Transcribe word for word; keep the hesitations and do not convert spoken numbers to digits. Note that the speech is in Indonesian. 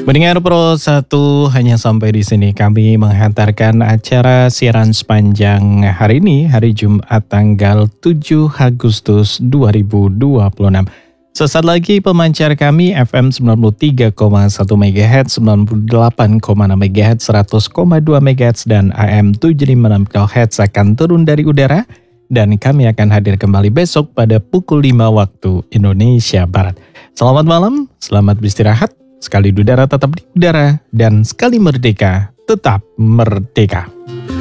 Mendengar Pro satu hanya sampai di sini kami menghantarkan acara siaran sepanjang hari ini, hari Jumat tanggal tujuh Agustus dua ribu dua puluh enam. Sesaat lagi pemancar kami F M sembilan puluh tiga koma satu MHz, sembilan puluh delapan koma enam MHz, seratus koma dua MHz, dan A M tujuh lima enam kilohertz akan turun dari udara. Dan kami akan hadir kembali besok pada pukul lima waktu Indonesia Barat. Selamat malam, selamat beristirahat. Sekali di udara tetap di udara, dan sekali merdeka tetap merdeka.